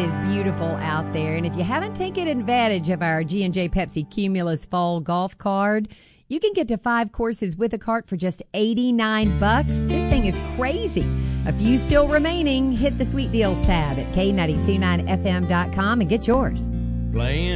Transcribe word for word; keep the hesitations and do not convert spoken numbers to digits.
is beautiful out there. And if you haven't taken advantage of our G and J Pepsi Cumulus Fall Golf Card, you can get to five courses with a cart for just eighty-nine bucks. This thing is crazy. A few still remaining. Hit the Sweet Deals tab at K nine two nine F M dot com and get yours. Playing